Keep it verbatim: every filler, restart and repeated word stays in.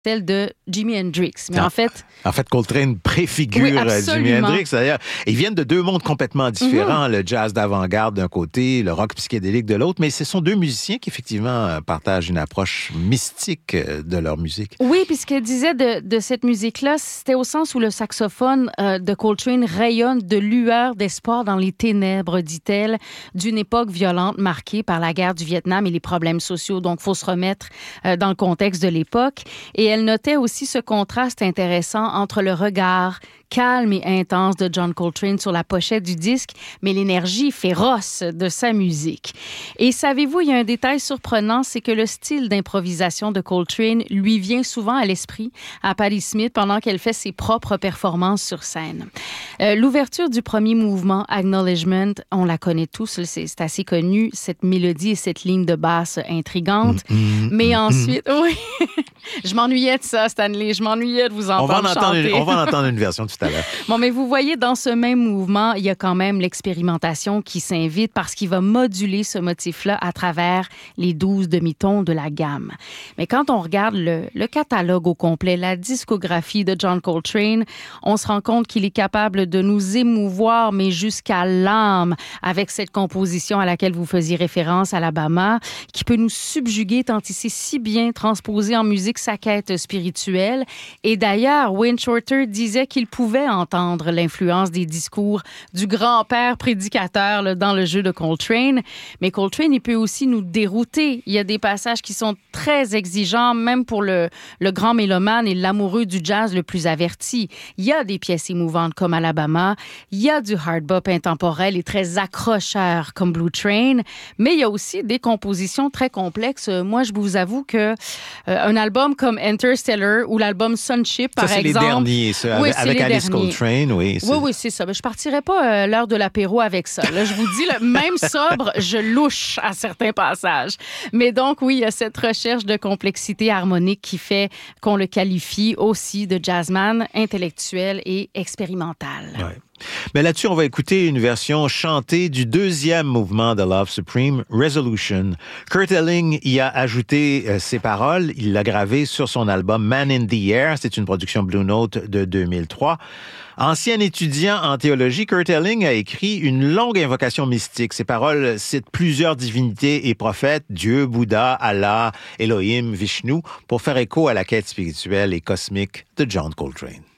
celle de Jimi Hendrix. Mais ah, en fait... En fait, Coltrane préfigure oui, Jimi Hendrix. D'ailleurs, ils viennent de deux mondes complètement différents. Mm-hmm. Le jazz d'avant-garde d'un côté, le rock psychédélique de l'autre. Mais ce sont deux musiciens qui, effectivement, partagent une approche mystique de leur musique. Oui, puis ce qu'elle disait de, de cette musique-là, c'était au sens où le saxophone euh, de Coltrane rayonne de lueur d'espoir dans les ténèbres, dit-elle, d'une époque violente marquée par la guerre du Vietnam et les problèmes sociaux. Donc, il faut se remettre euh, dans le contexte de l'époque. Et elle notait aussi ce contraste intéressant entre le regard calme et intense de John Coltrane sur la pochette du disque, mais l'énergie féroce de sa musique. Et savez-vous, il y a un détail surprenant, c'est que le style d'improvisation de Coltrane lui vient souvent à l'esprit à Patti Smith pendant qu'elle fait ses propres performances sur scène. Euh, l'ouverture du premier mouvement, Acknowledgement, on la connaît tous, c'est, c'est assez connu, cette mélodie et cette ligne de basse intrigante. Mm-hmm. Mais ensuite, oui, je m'ennuyais de ça, Stanley, je m'ennuyais de vous entendre on va en chanter. Une, on va en entendre une version tout à l'heure. Bon, mais vous voyez, dans ce même mouvement, il y a quand même l'expérimentation qui s'invite parce qu'il va moduler ce motif-là à travers les douze demi-tons de la gamme. Mais quand on regarde le, le catalogue au complet, la discographie de John Coltrane, on se rend compte qu'il est capable de nous émouvoir, mais jusqu'à l'âme, avec cette composition à laquelle vous faisiez référence, Alabama, qui peut nous subjuguer tant il sait si bien transposer en musique sa quête spirituelle. Et d'ailleurs, Wayne Shorter disait qu'il pouvait entendre l'influence des discours du grand-père prédicateur là, dans le jeu de Coltrane. Mais Coltrane, il peut aussi nous dérouter. Il y a des passages qui sont très exigeants, même pour le, le grand mélomane et l'amoureux du jazz le plus averti. Il y a des pièces émouvantes comme Alabama. Il y a du hard bop intemporel et très accrocheur comme Blue Train. Mais il y a aussi des compositions très complexes. Moi, je vous avoue que euh, un album comme Interstellar ou l'album Sunship, par ça, c'est exemple... les derniers, ça, oui, avec, avec Alice Coltrane, oui. C'est... Oui, oui, c'est ça. Mais je partirais pas euh, l'heure de l'apéro avec ça. Là, je vous dis, là, même sobre, je louche à certains passages. Mais donc, oui, il y a cette recherche de complexité harmonique qui fait qu'on le qualifie aussi de jazzman intellectuel et expérimental. Ouais. Mais là-dessus, on va écouter une version chantée du deuxième mouvement de Love Supreme, Resolution. Kurt Elling y a ajouté euh, ses paroles. Il l'a gravé sur son album Man in the Air. C'est une production Blue Note de deux mille trois. Ancien étudiant en théologie, Kurt Elling a écrit une longue invocation mystique. Ses paroles citent plusieurs divinités et prophètes, Dieu, Bouddha, Allah, Elohim, Vishnu, pour faire écho à la quête spirituelle et cosmique de John Coltrane.